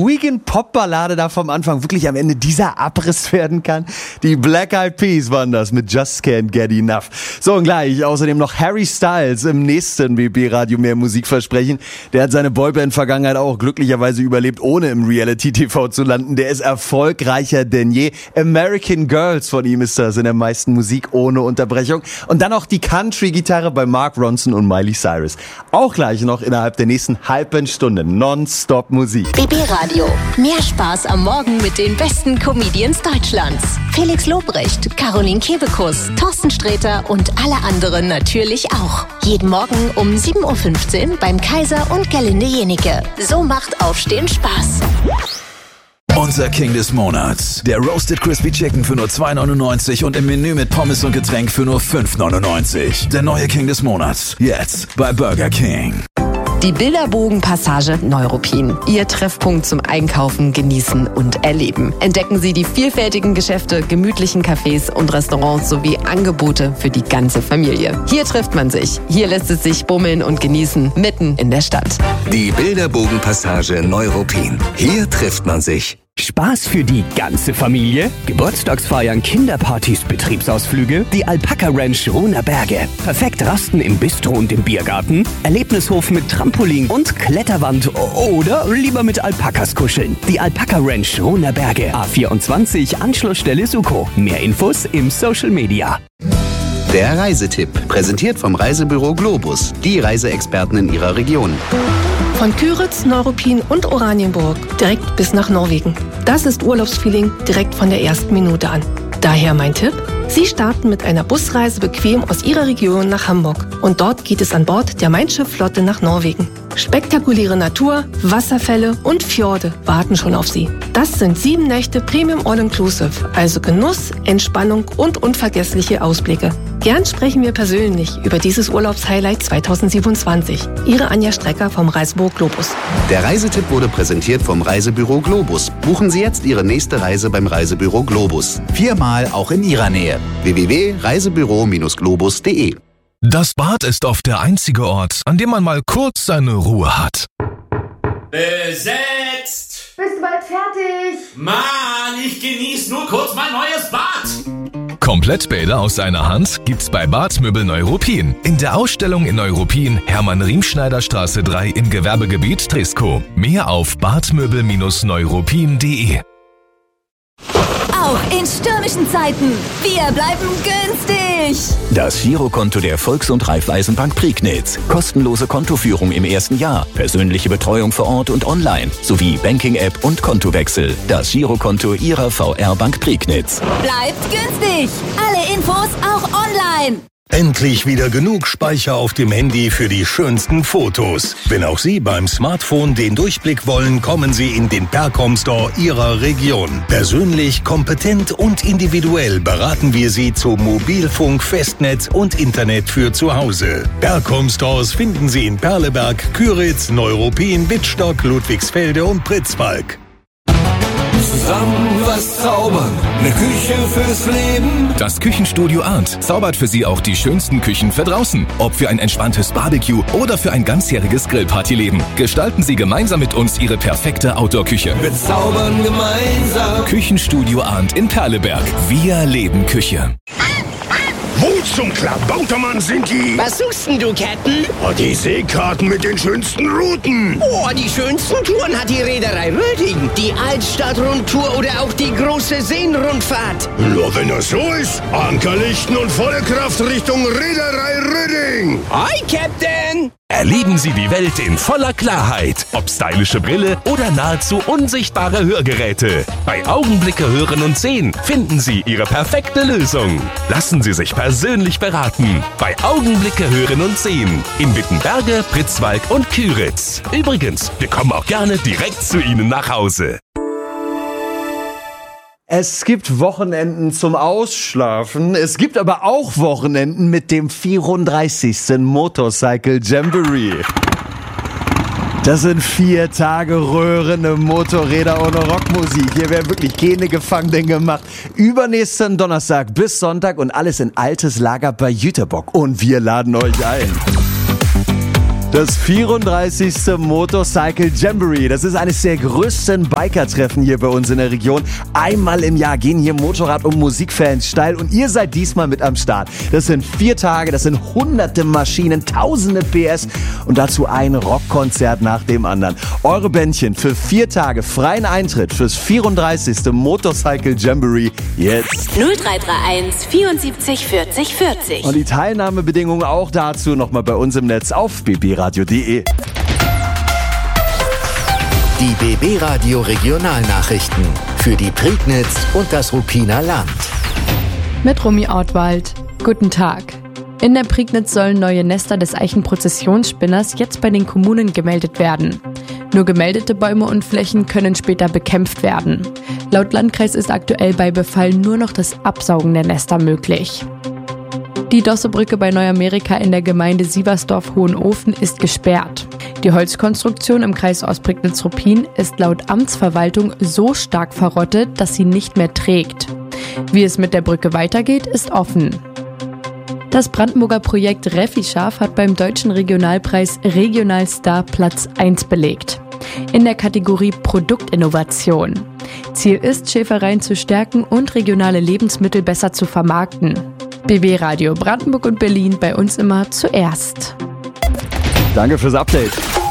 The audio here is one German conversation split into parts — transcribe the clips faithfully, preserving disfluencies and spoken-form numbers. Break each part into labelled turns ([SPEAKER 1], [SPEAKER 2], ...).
[SPEAKER 1] ruhigen Popballade da vom Anfang wirklich am Ende dieser Abriss werden kann? Die Black Eyed Peas waren das mit Just Can't Get Enough. So, und gleich außerdem noch Harry Styles im nächsten B B-Radio mehr Musikversprechen. Der hat seine Boyband-Vergangenheit auch glücklicherweise überlebt, ohne im Reality-T V zu landen. Der ist erfolgreicher denn je. American Girls von ihm ist das in der meisten Musik ohne Unterbrechung. Und dann auch die Country-Gitarre bei Mark Ronson und Miley Cyrus. Auch gleich noch innerhalb der nächsten halben Stunde Nonstop Musik.
[SPEAKER 2] B B-Radio. Mehr Spaß am Morgen mit den besten Comedians Deutschlands. Felix Lobrecht, Caroline Kebekus, Thorsten Sträter und alle anderen natürlich auch. Jeden Morgen um sieben Uhr fünfzehn beim Kaiser und Gerlinde Jenike. So macht Aufstehen Spaß.
[SPEAKER 3] Unser King des Monats. Der Roasted Crispy Chicken für nur zwei neunundneunzig und im Menü mit Pommes und Getränk für nur fünf neunundneunzig. Der neue King des Monats. Jetzt bei Burger King.
[SPEAKER 4] Die Bilderbogen-Passage Neuruppin. Ihr Treffpunkt zum Einkaufen, Genießen und Erleben. Entdecken Sie die vielfältigen Geschäfte, gemütlichen Cafés und Restaurants sowie Angebote für die ganze Familie. Hier trifft man sich. Hier lässt es sich bummeln und genießen, mitten in der Stadt.
[SPEAKER 5] Die Bilderbogen-Passage Neuruppin. Hier trifft man sich.
[SPEAKER 6] Spaß für die ganze Familie? Geburtstagsfeiern, Kinderpartys, Betriebsausflüge? Die Alpaka Ranch Ruhner Berge. Perfekt Rasten im Bistro und im Biergarten? Erlebnishof mit Trampolin und Kletterwand oder lieber mit Alpakas kuscheln? Die Alpaka Ranch Ruhner Berge. A vierundzwanzig, Anschlussstelle Suko. Mehr Infos im Social Media.
[SPEAKER 5] Der Reisetipp, präsentiert vom Reisebüro Globus, die Reiseexperten in ihrer Region.
[SPEAKER 7] Von Küritz, Neuruppin und Oranienburg direkt bis nach Norwegen. Das ist Urlaubsfeeling direkt von der ersten Minute an. Daher mein Tipp: Sie starten mit einer Busreise bequem aus Ihrer Region nach Hamburg. Und dort geht es an Bord der Mein Schiff-Flotte nach Norwegen. Spektakuläre Natur, Wasserfälle und Fjorde warten schon auf Sie. Das sind sieben Nächte Premium All-Inclusive, also Genuss, Entspannung und unvergessliche Ausblicke. Gern sprechen wir persönlich über dieses Urlaubshighlight zweitausendsiebenundzwanzig. Ihre Anja Strecker vom Reisebüro Globus.
[SPEAKER 5] Der Reisetipp wurde präsentiert vom Reisebüro Globus. Buchen Sie jetzt Ihre nächste Reise beim Reisebüro Globus. Viermal auch in Ihrer Nähe. w w w punkt reisebüro globus punkt de.
[SPEAKER 8] Das Bad ist oft der einzige Ort, an dem man mal kurz seine Ruhe hat.
[SPEAKER 9] Besetzt!
[SPEAKER 10] Bist du bald fertig?
[SPEAKER 9] Mann, ich genieße nur kurz mein neues Bad.
[SPEAKER 8] Komplettbäder aus einer Hand gibt's bei Badmöbel Neuruppin. In der Ausstellung in Neuruppin, Hermann-Riemschneider-Straße drei im Gewerbegebiet Trisko. Mehr auf badmöbel neuruppin punkt de.
[SPEAKER 2] Auch in stürmischen Zeiten. Wir bleiben günstig.
[SPEAKER 3] Das Girokonto der Volks- und Raiffeisenbank Prignitz. Kostenlose Kontoführung im ersten Jahr. Persönliche Betreuung vor Ort und online. Sowie Banking-App und Kontowechsel. Das Girokonto Ihrer V R-Bank Prignitz.
[SPEAKER 2] Bleibt günstig. Alle Infos auch online.
[SPEAKER 11] Endlich wieder genug Speicher auf dem Handy für die schönsten Fotos. Wenn auch Sie beim Smartphone den Durchblick wollen, kommen Sie in den Percom Store Ihrer Region. Persönlich, kompetent und individuell beraten wir Sie zu Mobilfunk, Festnetz und Internet für zu Hause. Percom Stores finden Sie in Perleberg, Küritz, Neuruppin, Wittstock, Ludwigsfelde und Pritzwalk.
[SPEAKER 3] Zusammen was zaubern. Eine Küche fürs Leben.
[SPEAKER 8] Das Küchenstudio Arndt zaubert für Sie auch die schönsten Küchen für draußen. Ob für ein entspanntes Barbecue oder für ein ganzjähriges Grillpartyleben. Gestalten Sie gemeinsam mit uns Ihre perfekte Outdoor-Küche.
[SPEAKER 3] Wir zaubern gemeinsam.
[SPEAKER 8] Küchenstudio Arndt in Perleberg. Wir leben Küche.
[SPEAKER 11] Wo zum Klabautermann sind die?
[SPEAKER 12] Was suchst denn du, Captain?
[SPEAKER 11] Oh, die Seekarten mit den schönsten Routen.
[SPEAKER 12] Oh, die schönsten Touren hat die Reederei Röding. Die Altstadt-Rundtour oder auch die große Seenrundfahrt.
[SPEAKER 11] Nur wenn das so ist, Ankerlichten und volle Kraft Richtung Reederei Röding.
[SPEAKER 12] Hi, Captain!
[SPEAKER 8] Erleben Sie die Welt in voller Klarheit. Ob stylische Brille oder nahezu unsichtbare Hörgeräte. Bei Augenblicke hören und sehen finden Sie Ihre perfekte Lösung. Lassen Sie sich persönlich beraten. Bei Augenblicke hören und sehen. In Wittenberge, Pritzwalk und Küritz. Übrigens, wir kommen auch gerne direkt zu Ihnen nach Hause.
[SPEAKER 1] Es gibt Wochenenden zum Ausschlafen, es gibt aber auch Wochenenden mit dem vierunddreißigsten Motorcycle Jamboree. Das sind vier Tage röhrende Motorräder ohne Rockmusik. Hier werden wirklich keine Gefangenen gemacht. Übernächsten Donnerstag bis Sonntag und alles in altes Lager bei Jüterbock. Und wir laden euch ein. Das vierunddreißigste Motorcycle Jamboree. Das ist eines der größten Biker-Treffen hier bei uns in der Region. Einmal im Jahr gehen hier Motorrad- und Musikfans steil und ihr seid diesmal mit am Start. Das sind vier Tage, das sind hunderte Maschinen, tausende P S und dazu ein Rockkonzert nach dem anderen. Eure Bändchen für vier Tage freien Eintritt fürs vierunddreißigste Motorcycle Jamboree jetzt.
[SPEAKER 2] null drei drei eins vierundsiebzig vierzig vierzig.
[SPEAKER 1] Und die Teilnahmebedingungen auch dazu nochmal bei uns im Netz auf b b radio punkt d e.
[SPEAKER 3] Die B B Radio Regionalnachrichten für die Prignitz und das Ruppiner Land.
[SPEAKER 10] Mit Romy Ortwald. Guten Tag. In der Prignitz sollen neue Nester des Eichenprozessionsspinners jetzt bei den Kommunen gemeldet werden. Nur gemeldete Bäume und Flächen können später bekämpft werden. Laut Landkreis ist aktuell bei Befall nur noch das Absaugen der Nester möglich. Die Dossebrücke bei Neuamerika in der Gemeinde Sieversdorf-Hohenofen ist gesperrt. Die Holzkonstruktion im Kreis Ostprignitz-Ruppin ist laut Amtsverwaltung so stark verrottet, dass sie nicht mehr trägt. Wie es mit der Brücke weitergeht, ist offen. Das Brandenburger Projekt Refischaf hat beim Deutschen Regionalpreis Regionalstar Platz eins belegt. In der Kategorie Produktinnovation. Ziel ist, Schäfereien zu stärken und regionale Lebensmittel besser zu vermarkten. B B Radio Brandenburg und Berlin bei uns immer zuerst.
[SPEAKER 1] Danke fürs Update.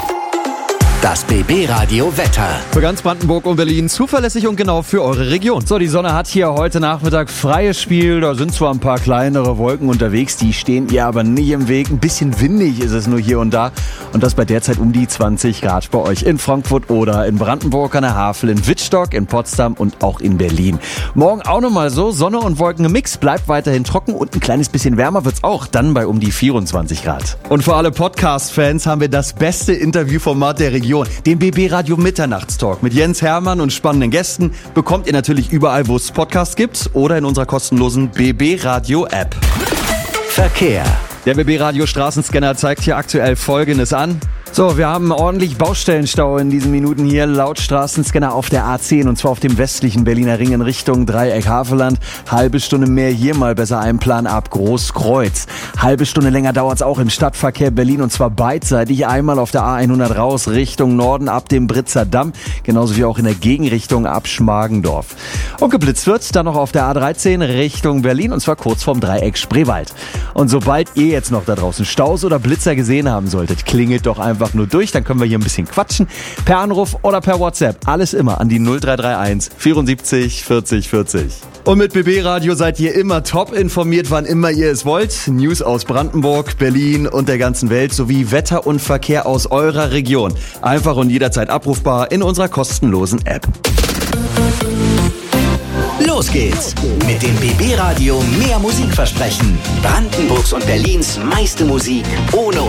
[SPEAKER 3] Das B B Radio Wetter.
[SPEAKER 1] Für ganz Brandenburg und Berlin zuverlässig und genau für eure Region. So, die Sonne hat hier heute Nachmittag freies Spiel. Da sind zwar ein paar kleinere Wolken unterwegs, die stehen ihr aber nicht im Weg. Ein bisschen windig ist es nur hier und da. Und das bei derzeit um die zwanzig Grad bei euch in Frankfurt oder in Brandenburg an der Havel, in Wittstock, in Potsdam und auch in Berlin. Morgen auch nochmal so, Sonne und Wolken im Mix, bleibt weiterhin trocken und ein kleines bisschen wärmer wird's auch, dann bei um die vierundzwanzig Grad. Und für alle Podcast-Fans haben wir das beste Interviewformat der Region. Den B B Radio Mitternachtstalk mit Jens Hermann und spannenden Gästen bekommt ihr natürlich überall, wo es Podcasts gibt oder in unserer kostenlosen B B Radio App.
[SPEAKER 3] Verkehr.
[SPEAKER 1] Der B B Radio Straßenscanner zeigt hier aktuell Folgendes an. So, wir haben ordentlich Baustellenstau in diesen Minuten hier laut Straßenscanner auf der A zehn und zwar auf dem westlichen Berliner Ring in Richtung Dreieck Havelland. Halbe Stunde mehr hier mal besser einplanen ab Großkreuz. Halbe Stunde länger dauert's auch im Stadtverkehr Berlin und zwar beidseitig. Einmal auf der A hundert raus Richtung Norden ab dem Britzer Damm, genauso wie auch in der Gegenrichtung ab Schmargendorf. Und geblitzt wird's dann noch auf der A dreizehn Richtung Berlin und zwar kurz vorm Dreieck Spreewald. Und sobald ihr jetzt noch da draußen Staus oder Blitzer gesehen haben solltet, klingelt doch einfach nur durch, dann können wir hier ein bisschen quatschen. Per Anruf oder per WhatsApp. Alles immer an die null drei drei eins vierundsiebzig vierzig vierzig. Und mit B B Radio seid ihr immer top informiert, wann immer ihr es wollt. News aus Brandenburg, Berlin und der ganzen Welt sowie Wetter und Verkehr aus eurer Region. Einfach und jederzeit abrufbar in unserer kostenlosen App.
[SPEAKER 3] Los geht's mit dem B B Radio Mehr Musikversprechen. Brandenburgs und Berlins meiste Musik ohne